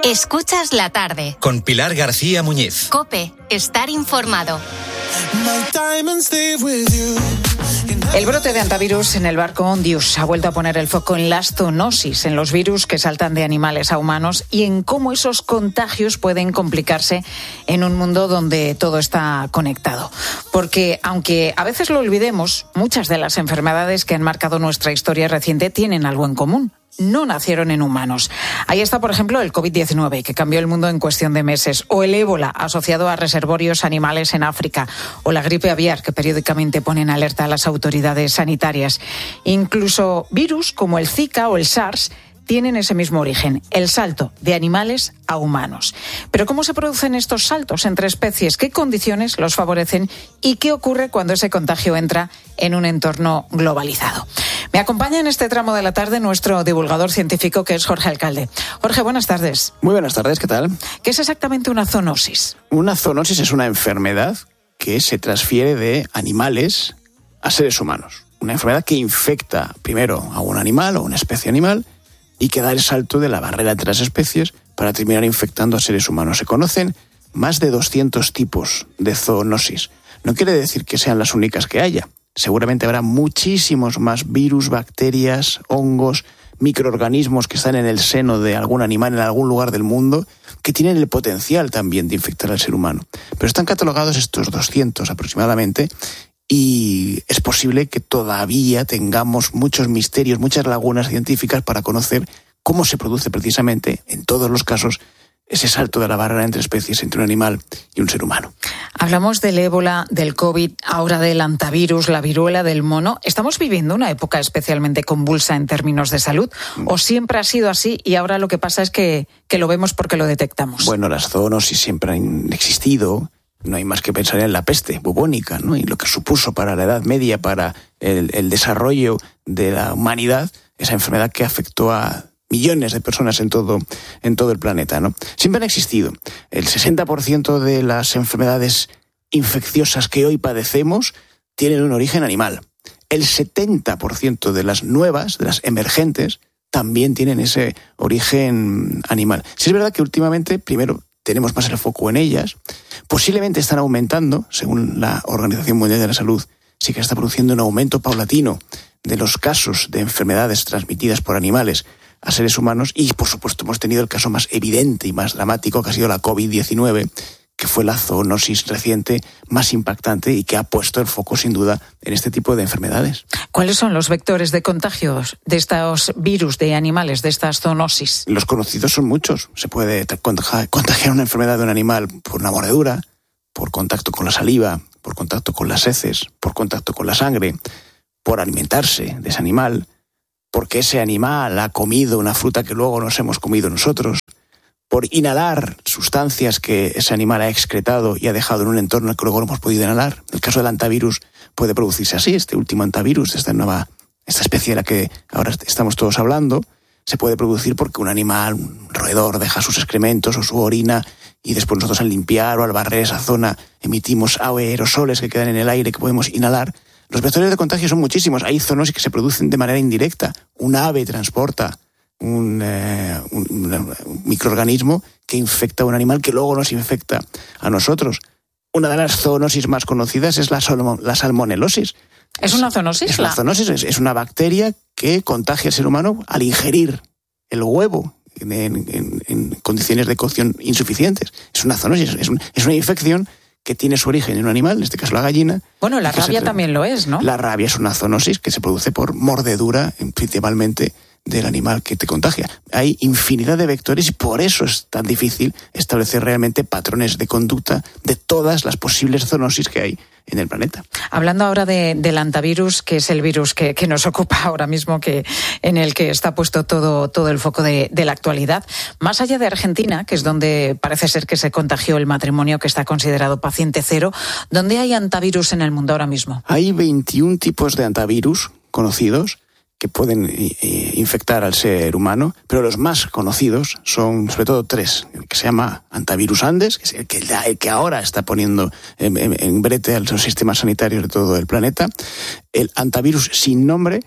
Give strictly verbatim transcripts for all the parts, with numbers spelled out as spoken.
Escuchas la tarde. Con Pilar García Muñiz. COPE, estar informado. El brote de antivirus en el barco Ondius ha vuelto a poner el foco en las zoonosis, en los virus que saltan de animales a humanos y en cómo esos contagios pueden complicarse en un mundo donde todo está conectado. Porque, aunque a veces lo olvidemos, muchas de las enfermedades que han marcado nuestra historia reciente tienen algo en común. No nacieron en humanos. Ahí está, por ejemplo, el covid diecinueve, que cambió el mundo en cuestión de meses, o el ébola, asociado a reservorios animales en África, o la gripe aviar, que periódicamente pone en alerta a las autoridades sanitarias. Incluso virus como el Zika o el SARS tienen ese mismo origen, el salto de animales a humanos. Pero ¿cómo se producen estos saltos entre especies? ¿Qué condiciones los favorecen? ¿Y qué ocurre cuando ese contagio entra en un entorno globalizado? Me acompaña en este tramo de la tarde nuestro divulgador científico, que es Jorge Alcalde. Jorge, buenas tardes. Muy buenas tardes, ¿qué tal? ¿Qué es exactamente una zoonosis? Una zoonosis es una enfermedad que se transfiere de animales a seres humanos. Una enfermedad que infecta primero a un animal o una especie animal y que da el salto de la barrera entre las especies para terminar infectando a seres humanos. Se conocen más de doscientos tipos de zoonosis. No quiere decir que sean las únicas que haya. Seguramente habrá muchísimos más virus, bacterias, hongos, microorganismos que están en el seno de algún animal en algún lugar del mundo que tienen el potencial también de infectar al ser humano. Pero están catalogados estos doscientos aproximadamente y es posible que todavía tengamos muchos misterios, muchas lagunas científicas para conocer cómo se produce precisamente, en todos los casos, ese salto de la barrera entre especies, entre un animal y un ser humano. Hablamos del ébola, del COVID, ahora del antivirus, la viruela del mono. ¿Estamos viviendo una época especialmente convulsa en términos de salud? ¿O siempre ha sido así y ahora lo que pasa es que, que lo vemos porque lo detectamos? Bueno, las zoonosis siempre han existido. No hay más que pensar en la peste bubónica, ¿no? Y lo que supuso para la Edad Media, para el, el desarrollo de la humanidad, esa enfermedad que afectó a millones de personas en todo, en todo el planeta, ¿no? Siempre han existido. El sesenta por ciento de las enfermedades infecciosas que hoy padecemos tienen un origen animal. El setenta por ciento de las nuevas, de las emergentes, también tienen ese origen animal. Sí es verdad que últimamente, primero, tenemos más el foco en ellas. Posiblemente están aumentando, según la Organización Mundial de la Salud, sí que está produciendo un aumento paulatino de los casos de enfermedades transmitidas por animales a seres humanos y, por supuesto, hemos tenido el caso más evidente y más dramático, que ha sido la covid diecinueve, que fue la zoonosis reciente más impactante y que ha puesto el foco, sin duda, en este tipo de enfermedades. ¿Cuáles son los vectores de contagios de estos virus de animales, de estas zoonosis? Los conocidos son muchos. Se puede contagiar una enfermedad de un animal por una mordedura, por contacto con la saliva, por contacto con las heces, por contacto con la sangre, por alimentarse de ese animal, porque ese animal ha comido una fruta que luego nos hemos comido nosotros, por inhalar sustancias que ese animal ha excretado y ha dejado en un entorno que luego no hemos podido inhalar. El caso del antivirus puede producirse así. Este último antivirus, esta nueva, esta especie de la que ahora estamos todos hablando, se puede producir porque un animal, un roedor, deja sus excrementos o su orina y después nosotros al limpiar o al barrer esa zona emitimos aerosoles que quedan en el aire que podemos inhalar. Los vectores de contagio son muchísimos. Hay zoonosis que se producen de manera indirecta. Un ave transporta un, eh, un, un microorganismo que infecta a un animal que luego nos infecta a nosotros. Una de las zoonosis más conocidas es la, salmo, la salmonelosis. ¿Es una zoonosis? Es, una zoonosis, es, es una bacteria que contagia al ser humano al ingerir el huevo en, en, en condiciones de cocción insuficientes. Es una zoonosis, es, un, es una infección que tiene su origen en un animal, en este caso la gallina. Bueno, la rabia se, también lo es, ¿no? La rabia es una zoonosis que se produce por mordedura, principalmente del animal que te contagia. Hay infinidad de vectores y por eso es tan difícil establecer realmente patrones de conducta de todas las posibles zoonosis que hay en el planeta. Hablando ahora de, del antivirus, que es el virus que, que nos ocupa ahora mismo, que en el que está puesto todo, todo el foco de, de la actualidad, más allá de Argentina, que es donde parece ser que se contagió el matrimonio que está considerado paciente cero, ¿dónde hay antivirus en el mundo ahora mismo? Hay veintiún tipos de antivirus conocidos que pueden eh, infectar al ser humano, pero los más conocidos son sobre todo tres, el que se llama antivirus Andes, que es el que, el que ahora está poniendo en, en, en brete a los sistemas sanitarios de todo el planeta, el antivirus sin nombre,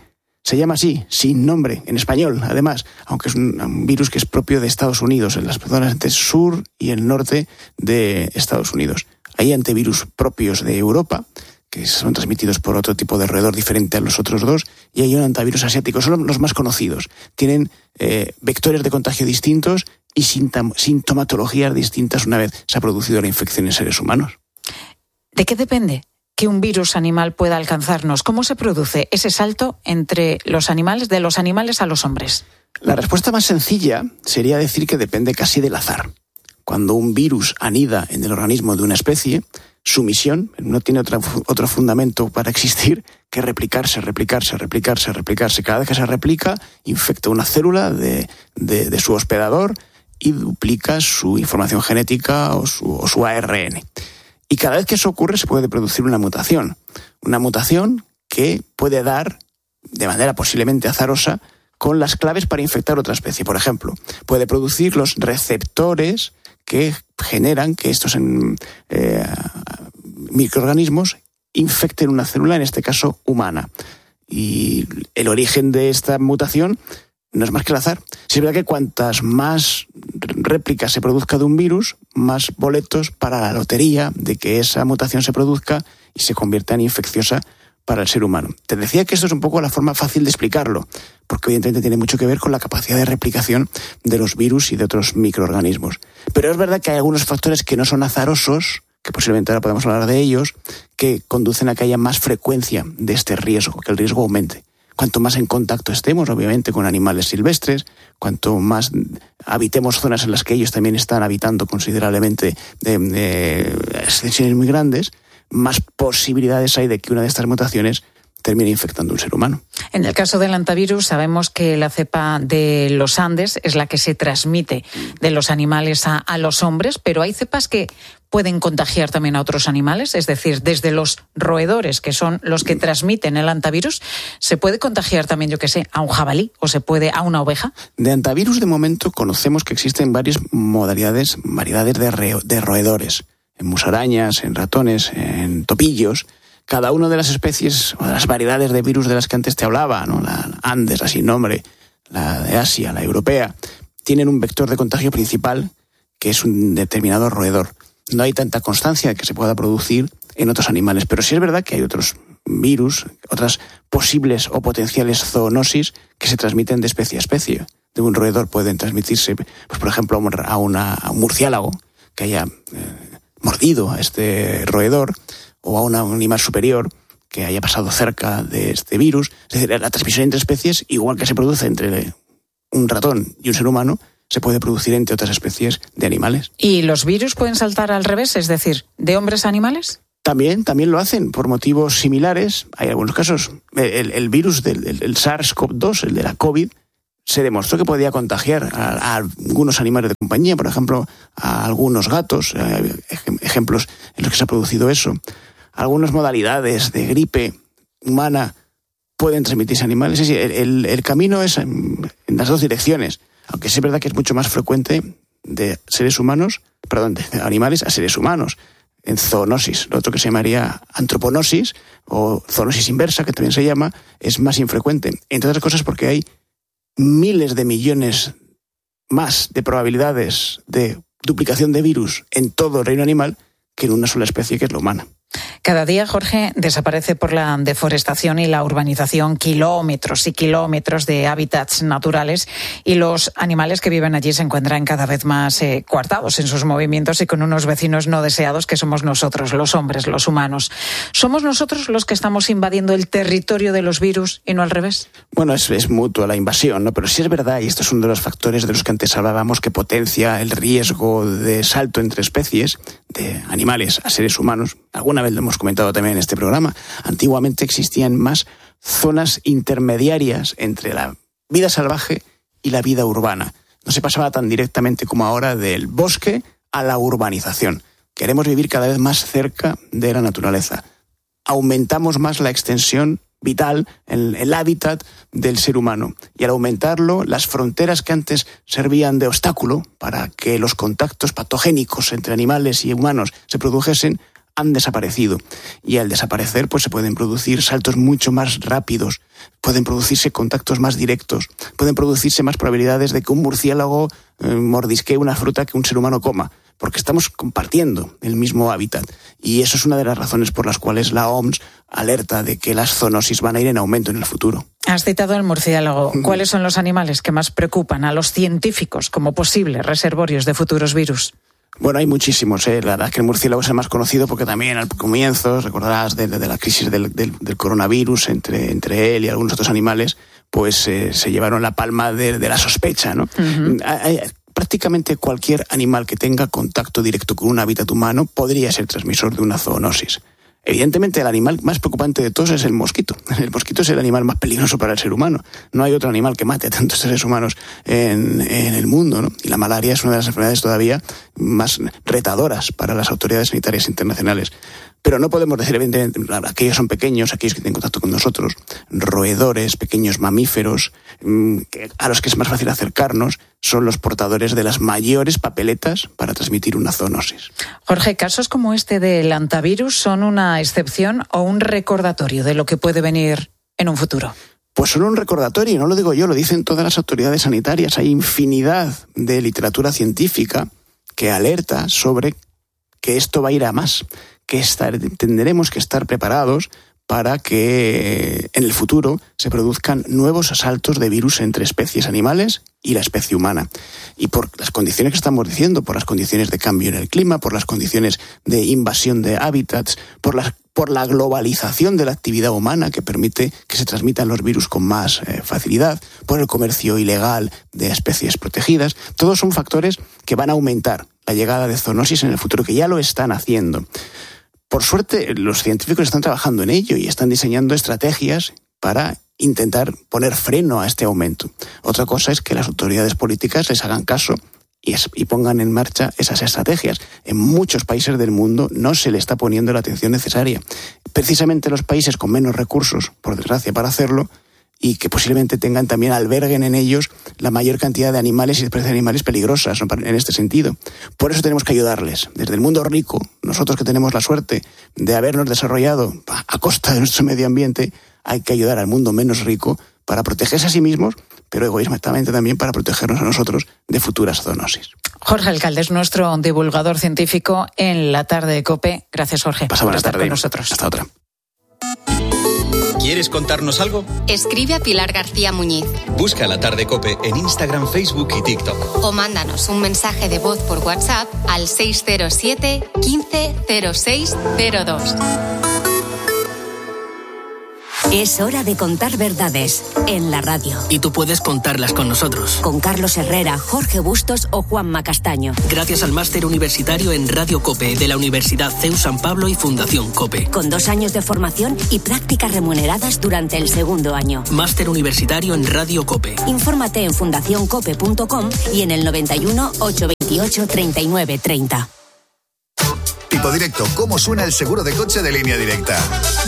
Se llama así, sin nombre, en español, además, aunque es un, un virus que es propio de Estados Unidos, en las zonas entre el sur y el norte de Estados Unidos. Hay antivirus propios de Europa, que son transmitidos por otro tipo de roedor diferente a los otros dos, y hay un antivirus asiático, son los más conocidos. Tienen eh, vectores de contagio distintos y sintom- sintomatologías distintas una vez se ha producido la infección en seres humanos. ¿De qué depende que un virus animal pueda alcanzarnos? ¿Cómo se produce ese salto entre los animales, de los animales a los hombres? La respuesta más sencilla sería decir que depende casi del azar. Cuando un virus anida en el organismo de una especie, su misión no tiene otra, otro fundamento para existir que replicarse, replicarse, replicarse, replicarse. Cada vez que se replica, infecta una célula de, de, de su hospedador y duplica su información genética o su, o su A R N. Y cada vez que eso ocurre se puede producir una mutación. Una mutación que puede dar, de manera posiblemente azarosa, con las claves para infectar otra especie. Por ejemplo, puede producir los receptores que generan que estos eh, microorganismos infecten una célula, en este caso humana. Y el origen de esta mutación no es más que el azar. Sí es verdad que cuantas más réplicas se produzca de un virus, más boletos para la lotería de que esa mutación se produzca y se convierta en infecciosa para el ser humano. Te decía que esto es un poco la forma fácil de explicarlo, porque evidentemente tiene mucho que ver con la capacidad de replicación de los virus y de otros microorganismos. Pero es verdad que hay algunos factores que no son azarosos, que posiblemente ahora podemos hablar de ellos, que conducen a que haya más frecuencia de este riesgo, que el riesgo aumente. Cuanto más en contacto estemos, obviamente, con animales silvestres, cuanto más habitemos zonas en las que ellos también están habitando considerablemente de, de extensiones muy grandes, más posibilidades hay de que una de estas mutaciones termine infectando a un ser humano. En el caso del antivirus sabemos que la cepa de los Andes es la que se transmite de los animales a, a los hombres, pero hay cepas que pueden contagiar también a otros animales, es decir, desde los roedores, que son los que transmiten el antivirus, ¿se puede contagiar también, yo qué sé, a un jabalí o se puede a una oveja? De antivirus, de momento, conocemos que existen varias modalidades, variedades de, re, de roedores, en musarañas, en ratones, en topillos. Cada una de las especies o de las variedades de virus de las que antes te hablaba, ¿no? La Andes, la sin nombre, la de Asia, la europea, tienen un vector de contagio principal que es un determinado roedor. No hay tanta constancia de que se pueda producir en otros animales, pero sí es verdad que hay otros virus, otras posibles o potenciales zoonosis que se transmiten de especie a especie. De un roedor pueden transmitirse, pues por ejemplo, a, una, a un murciélago que haya eh, mordido a este roedor, o a un animal superior que haya pasado cerca de este virus. Es decir, la transmisión entre especies, igual que se produce entre un ratón y un ser humano, se puede producir entre otras especies de animales. ¿Y los virus pueden saltar al revés, es decir, de hombres a animales? También, también lo hacen por motivos similares. Hay algunos casos. El, el virus del el, el SARS-CoV dos, el de la COVID, se demostró que podía contagiar a, a algunos animales de compañía, por ejemplo, a algunos gatos, ejemplos en los que se ha producido eso. Algunas modalidades de gripe humana pueden transmitirse a animales. Es decir, el, el, el camino es en, en las dos direcciones, aunque sí es verdad que es mucho más frecuente de seres humanos, perdón, de animales a seres humanos, en zoonosis. Lo otro que se llamaría antroponosis o zoonosis inversa, que también se llama, es más infrecuente. Entre otras cosas porque hay miles de millones más de probabilidades de duplicación de virus en todo el reino animal que en una sola especie, que es la humana. Cada día, Jorge, desaparece por la deforestación y la urbanización kilómetros y kilómetros de hábitats naturales, y los animales que viven allí se encuentran cada vez más eh, coartados en sus movimientos y con unos vecinos no deseados que somos nosotros, los hombres, los humanos. ¿Somos nosotros los que estamos invadiendo el territorio de los virus y no al revés? Bueno, es, es mutua la invasión, ¿no? Pero sí es verdad, y esto es uno de los factores de los que antes hablábamos, que potencia el riesgo de salto entre especies, de animales a seres humanos. Alguna vez lo hemos comentado también en este programa. Antiguamente existían más zonas intermediarias entre la vida salvaje y la vida urbana. No se pasaba tan directamente como ahora del bosque a la urbanización. Queremos vivir cada vez más cerca de la naturaleza. Aumentamos más la extensión vital, el, el hábitat del ser humano. Y al aumentarlo, las fronteras que antes servían de obstáculo para que los contactos patogénicos entre animales y humanos se produjesen, han desaparecido. Y al desaparecer, pues se pueden producir saltos mucho más rápidos, pueden producirse contactos más directos, pueden producirse más probabilidades de que un murciélago eh, mordisquee una fruta que un ser humano coma, porque estamos compartiendo el mismo hábitat. Y eso es una de las razones por las cuales la O M S alerta de que las zoonosis van a ir en aumento en el futuro. Has citado el murciélago. ¿Cuáles son los animales que más preocupan a los científicos como posibles reservorios de futuros virus? Bueno, hay muchísimos, ¿eh? La verdad es que el murciélago es el más conocido porque también al comienzo, recordarás, de, de la crisis del, del, del coronavirus entre, entre él y algunos otros animales, pues eh, se llevaron la palma de, de la sospecha, ¿no? Uh-huh. Hay, prácticamente cualquier animal que tenga contacto directo con un hábitat humano podría ser transmisor de una zoonosis. Evidentemente, el animal más preocupante de todos es el mosquito. El mosquito es el animal más peligroso para el ser humano. No hay otro animal que mate a tantos seres humanos en, en el mundo, ¿no? Y la malaria es una de las enfermedades todavía más retadoras para las autoridades sanitarias internacionales. Pero no podemos decir, evidentemente, aquellos son pequeños, aquellos que tienen contacto con nosotros, roedores, pequeños mamíferos, a los que es más fácil acercarnos, son los portadores de las mayores papeletas para transmitir una zoonosis. Jorge, casos como este del hantavirus son una excepción o un recordatorio de lo que puede venir en un futuro. Pues son un recordatorio, no lo digo yo, lo dicen todas las autoridades sanitarias. Hay infinidad de literatura científica que alerta sobre que esto va a ir a más, que estar, tendremos que estar preparados para que en el futuro se produzcan nuevos asaltos de virus entre especies animales y la especie humana. Y por las condiciones que estamos diciendo, por las condiciones de cambio en el clima, por las condiciones de invasión de hábitats, por las por la globalización de la actividad humana que permite que se transmitan los virus con más eh, facilidad, por el comercio ilegal de especies protegidas. Todos son factores que van a aumentar la llegada de zoonosis en el futuro, que ya lo están haciendo. Por suerte, los científicos están trabajando en ello y están diseñando estrategias para intentar poner freno a este aumento. Otra cosa es que las autoridades políticas les hagan caso y, es, y pongan en marcha esas estrategias. En muchos países del mundo no se le está poniendo la atención necesaria. Precisamente los países con menos recursos, por desgracia, para hacerlo, y que posiblemente tengan también, alberguen en ellos la mayor cantidad de animales y especies de animales peligrosas, ¿no?, en este sentido. Por eso tenemos que ayudarles. Desde el mundo rico, nosotros que tenemos la suerte de habernos desarrollado a costa de nuestro medio ambiente, hay que ayudar al mundo menos rico para protegerse a sí mismos, pero egoístamente también para protegernos a nosotros de futuras zoonosis. Jorge Alcalde es nuestro divulgador científico en la tarde de COPE. Gracias, Jorge, Pasa por estar tarde. con nosotros. Hasta otra. ¿Quieres contarnos algo? Escribe a Pilar García Muñiz. Busca La Tarde COPE en Instagram, Facebook y TikTok. O mándanos un mensaje de voz por WhatsApp al seis cero siete, quince, cero seis cero dos. Es hora de contar verdades en la radio. Y tú puedes contarlas con nosotros. Con Carlos Herrera, Jorge Bustos o Juanma Castaño. Gracias al máster universitario en Radio COPE de la Universidad C E U San Pablo y Fundación COPE. Con dos años de formación y prácticas remuneradas durante el segundo año. Máster universitario en Radio COPE. Infórmate en fundación cope punto com y en el noventa y uno, ochocientos veintiocho, treinta y nueve treinta. Tipo Directo, ¿cómo suena el seguro de coche de Línea Directa?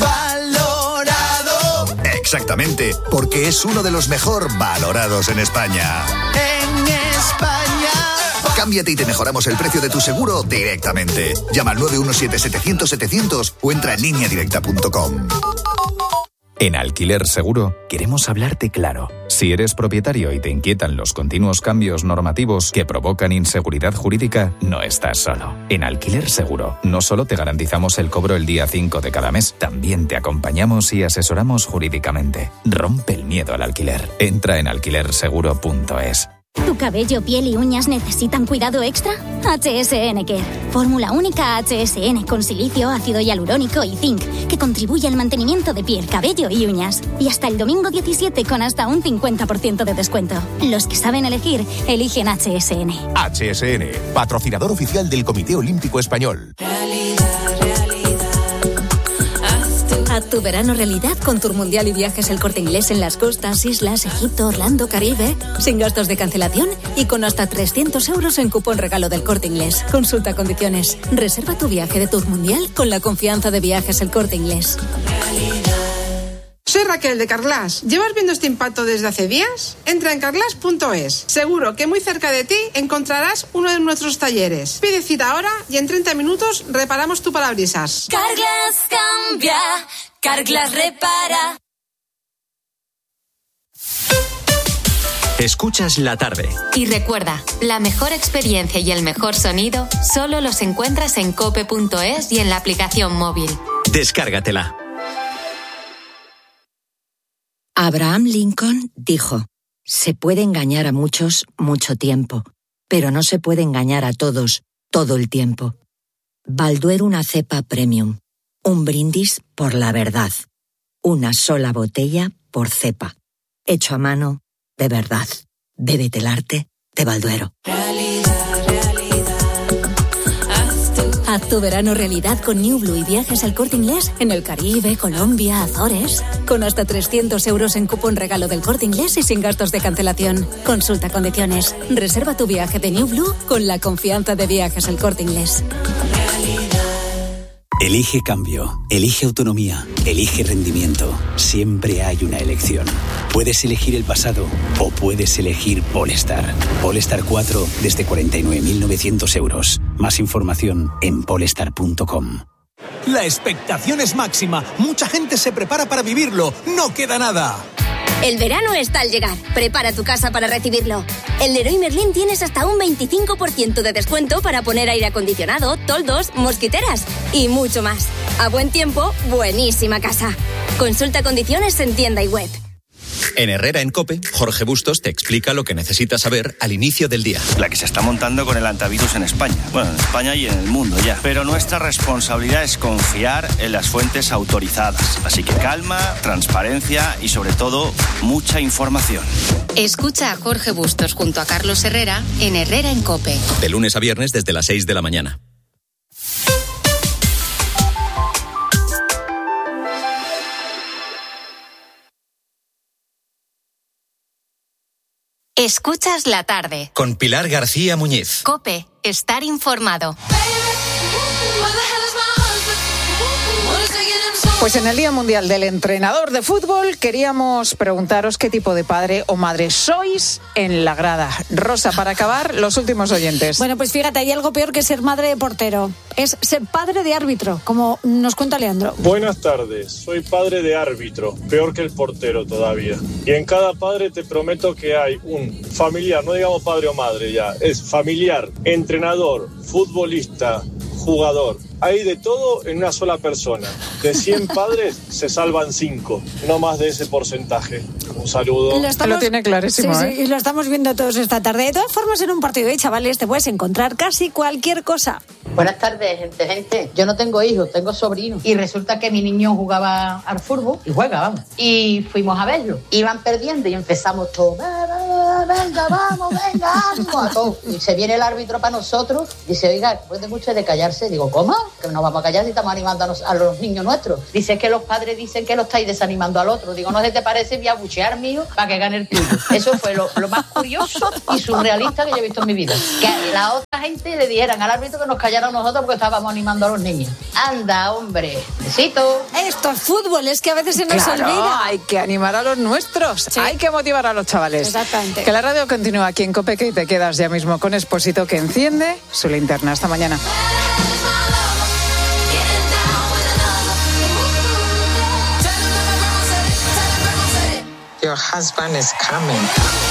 Exactamente, porque es uno de los mejor valorados en España. En España. Cámbiate y te mejoramos el precio de tu seguro directamente. Llama al nueve uno siete, setecientos, setecientos o entra en línea directa punto com. En Alquiler Seguro queremos hablarte claro. Si eres propietario y te inquietan los continuos cambios normativos que provocan inseguridad jurídica, no estás solo. En Alquiler Seguro no solo te garantizamos el cobro el día cinco de cada mes, también te acompañamos y asesoramos jurídicamente. Rompe el miedo al alquiler. Entra en alquiler seguro punto es. ¿Tu cabello, piel y uñas necesitan cuidado extra? H S N Care. Fórmula única H S N con silicio, ácido hialurónico y zinc, que contribuye al mantenimiento de piel, cabello y uñas. Y hasta el domingo diecisiete con hasta un cincuenta por ciento de descuento. Los que saben elegir, eligen H S N. H S N, patrocinador oficial del Comité Olímpico Español. Haz tu verano realidad con Tour Mundial y Viajes El Corte Inglés en las costas, islas, Egipto, Orlando, Caribe. Sin gastos de cancelación y con hasta trescientos euros en cupón regalo del Corte Inglés. Consulta condiciones. Reserva tu viaje de Tour Mundial con la confianza de Viajes El Corte Inglés. Ser Raquel de Carglass. ¿Llevas viendo este impacto desde hace días? Entra en carglass punto es. Seguro que muy cerca de ti encontrarás uno de nuestros talleres. Pide cita ahora y en treinta minutos reparamos tu parabrisas. Carglass cambia, Carglass repara. Escuchas la tarde. Y recuerda, la mejor experiencia y el mejor sonido solo los encuentras en cope punto es y en la aplicación móvil. Descárgatela. Abraham Lincoln dijo: se puede engañar a muchos mucho tiempo, pero no se puede engañar a todos todo el tiempo. Balduero una cepa premium. Un brindis por la verdad. Una sola botella por cepa. Hecho a mano de verdad. Bébete el arte de Balduero. Haz tu verano realidad con New Blue y viajes al Corte Inglés en el Caribe, Colombia, Azores. Con hasta trescientos euros en cupón regalo del Corte Inglés y sin gastos de cancelación. Consulta condiciones. Reserva tu viaje de New Blue con la confianza de Viajes al Corte Inglés. Elige cambio, elige autonomía, elige rendimiento. Siempre hay una elección. Puedes elegir el pasado o puedes elegir Polestar. Polestar cuatro desde cuarenta y nueve mil novecientos euros. Más información en polestar punto com. La expectación es máxima. Mucha gente se prepara para vivirlo. No queda nada. El verano está al llegar. Prepara tu casa para recibirlo. En Leroy Merlin tienes hasta un veinticinco por ciento de descuento para poner aire acondicionado, toldos, mosquiteras y mucho más. A buen tiempo, buenísima casa. Consulta condiciones en tienda y web. En Herrera en COPE, Jorge Bustos te explica lo que necesitas saber al inicio del día. La que se está montando con el antivirus en España. Bueno, en España y en el mundo ya. Pero nuestra responsabilidad es confiar en las fuentes autorizadas. Así que calma, transparencia y sobre todo, mucha información. Escucha a Jorge Bustos junto a Carlos Herrera en Herrera en COPE. De lunes a viernes desde las seis de la mañana. Escuchas la tarde. Con Pilar García Muñiz. COPE, estar informado. Pues en el Día Mundial del Entrenador de Fútbol queríamos preguntaros qué tipo de padre o madre sois en la grada. Rosa, para acabar, los últimos oyentes. Bueno, pues fíjate, hay algo peor que ser madre de portero. Es ser padre de árbitro, como nos cuenta Leandro. Buenas tardes, soy padre de árbitro, peor que el portero todavía. Y en cada padre te prometo que hay un familiar, no digamos padre o madre ya, es familiar, entrenador, futbolista, jugador. Hay de todo en una sola persona. De cien padres se salvan cinco, no más de ese porcentaje. Un saludo. Lo, estamos... lo tiene clarísimo, sí, ¿eh? Sí, y lo estamos viendo todos esta tarde. De todas formas, en un partido de chavales te puedes encontrar casi cualquier cosa. Buenas tardes, gente, gente. Yo no tengo hijos, tengo sobrinos. Y resulta que mi niño jugaba al fútbol y juega, vamos. Y fuimos a verlo. Iban perdiendo y empezamos todos. Venga, vamos, venga, ánimo a todos. Y se viene el árbitro para nosotros. Dice, oiga, puede mucho de callarse. Digo, ¿cómo? Que nos vamos a callar si estamos animando a, nos, a los niños nuestros. Dice, es que los padres dicen que lo estáis desanimando al otro. Digo, no sé, ¿te parece? Voy a buchear mío para que gane el tuyo. Eso fue lo, lo más curioso y surrealista que yo he visto en mi vida. Que la otra gente le dijeran al árbitro que nos callaran nosotros porque estábamos animando a los niños. Anda, hombre. Besito. Esto es fútbol, es que a veces se nos claro, olvida. Hay que animar a los nuestros. Sí. Hay que motivar a los chavales. Exactamente. Que la radio continúa aquí en COPE, que te quedas ya mismo con Expósito, que enciende su linterna. Hasta mañana. Your husband is coming.